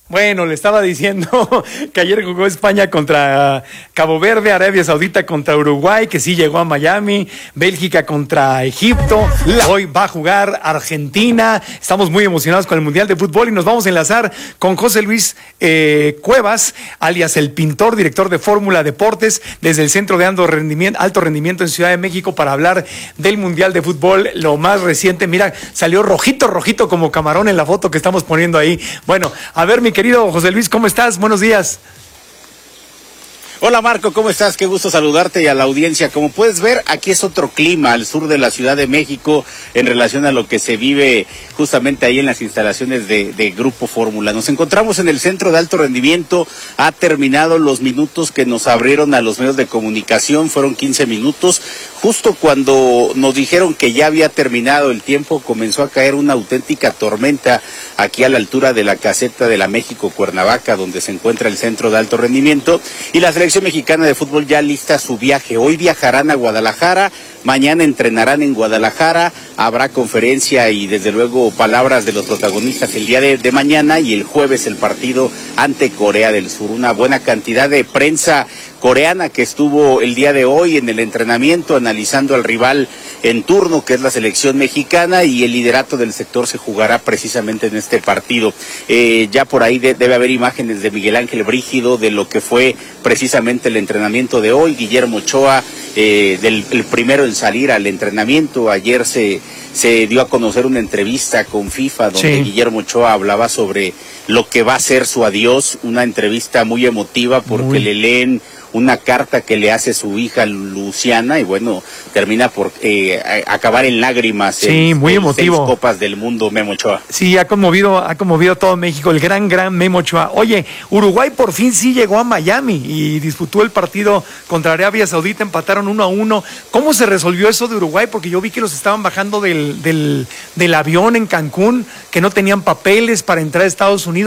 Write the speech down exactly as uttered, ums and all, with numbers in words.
Bueno, le estaba diciendo que ayer jugó España contra Cabo Verde, Arabia Saudita contra Uruguay, que sí llegó a Miami, Bélgica contra Egipto, hoy va a jugar Argentina. Estamos muy emocionados con el Mundial de Fútbol y nos vamos a enlazar con José Luis eh, Cuevas, alias El Pintor, director de Fórmula Deportes, desde el Centro de Alto Rendimiento, Alto Rendimiento en Ciudad de México, para hablar del Mundial de Fútbol, lo más reciente. Mira, salió rojito, rojito como camarón en la foto que estamos poniendo ahí. Bueno, a ver, mi querido José Luis, ¿cómo estás? Buenos días. Hola Marco, ¿cómo estás? Qué gusto saludarte y a la audiencia. Como puedes ver, aquí es otro clima al sur de la Ciudad de México en relación a lo que se vive justamente ahí en las instalaciones de, de Grupo Fórmula. Nos encontramos en el Centro de Alto Rendimiento. Ha terminado los minutos que nos abrieron a los medios de comunicación, fueron quince minutos. Justo cuando nos dijeron que ya había terminado el tiempo, comenzó a caer una auténtica tormenta aquí a la altura de la caseta de la México Cuernavaca, donde se encuentra el Centro de Alto Rendimiento, y las La selección mexicana de fútbol ya lista su viaje. Hoy viajarán a Guadalajara, mañana entrenarán en Guadalajara, habrá conferencia y desde luego palabras de los protagonistas el día de, de mañana, y el jueves el partido ante Corea del Sur. Una buena cantidad de prensa coreana que estuvo el día de hoy en el entrenamiento analizando al rival en turno, que es la selección mexicana, y el liderato del sector se jugará precisamente en este partido. Eh, ya por ahí de, debe haber imágenes de Miguel Ángel Brígido de lo que fue precisamente el entrenamiento de hoy. Guillermo Ochoa, eh, del el primero en salir al entrenamiento. Ayer se, se dio a conocer una entrevista con FIFA donde sí. Guillermo Ochoa hablaba sobre lo que va a ser su adiós, una entrevista muy emotiva porque muy... le leen una carta que le hace su hija Luciana, y bueno, termina por eh, acabar en lágrimas. Sí, en, muy en emotivo. Seis copas del mundo, Memo Ochoa. Sí, ha conmovido, ha conmovido a todo México, el gran, gran Memo Ochoa. Oye, Uruguay por fin sí llegó a Miami y disputó el partido contra Arabia Saudita, empataron uno a uno. ¿Cómo se resolvió eso de Uruguay? Porque yo vi que los estaban bajando del, del, del avión en Cancún, que no tenían papeles para entrar a Estados Unidos.